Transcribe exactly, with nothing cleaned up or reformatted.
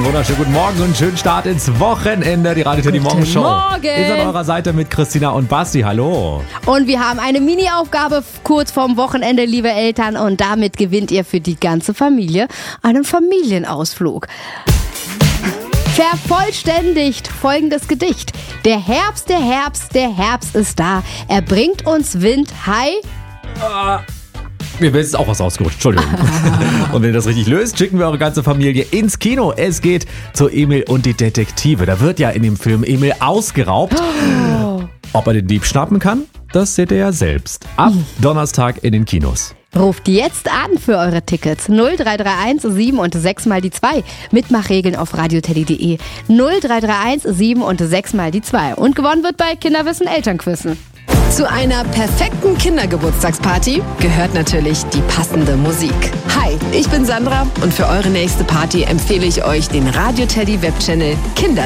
wunderschönen guten Morgen und schönen Start ins Wochenende. Die Radio Teddy Morgen Show Morgen. ist an eurer Seite mit Christina und Basti. Hallo. Und wir haben eine Mini-Aufgabe kurz vorm Wochenende, liebe Eltern. Und damit gewinnt ihr für die ganze Familie einen Familienausflug. Vervollständigt folgendes Gedicht. Der Herbst, der Herbst, der Herbst ist da. Er bringt uns Wind, Hi. Ah. Mir ist auch was ausgerutscht, Entschuldigung. Und wenn ihr das richtig löst, schicken wir eure ganze Familie ins Kino. Es geht zu Emil und die Detektive. Da wird ja in dem Film Emil ausgeraubt. Oh. Ob er den Dieb schnappen kann, das seht ihr ja selbst. Ab Donnerstag in den Kinos. Ruft jetzt an für eure Tickets. null drei drei eins sieben und sechs mal die zwei. Mitmachregeln auf radioteddy punkt de. null drei drei eins sieben und sechs mal die zwei. Und gewonnen wird bei Kinderwissen Elternquissen. Zu einer perfekten Kindergeburtstagsparty gehört natürlich die passende Musik. Hi, ich bin Sandra und für eure nächste Party empfehle ich euch den Radio Teddy Webchannel Kinder